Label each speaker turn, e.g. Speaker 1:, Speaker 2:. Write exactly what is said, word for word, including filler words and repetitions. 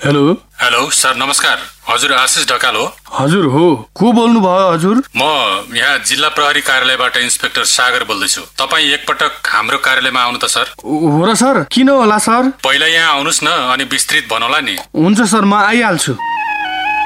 Speaker 1: Hello
Speaker 2: hello sir नमस्कार। हजुर आशिष ढकाल हो?
Speaker 1: हजुर हो। को बोल्नु भयो हजुर?
Speaker 2: म यहाँ जिल्ला प्रहरी कार्यालयबाट इन्सपेक्टर सागर बोल्दैछु। तपाईँ एकपटक हाम्रो कार्यालयमा आउनु त सर।
Speaker 1: हो र सर, किन होला सर?
Speaker 2: पहिला यहाँ आउनुहोस् न अनि विस्तृत भनौला नि।
Speaker 1: हुन्छ सर, म आइहाल्छु।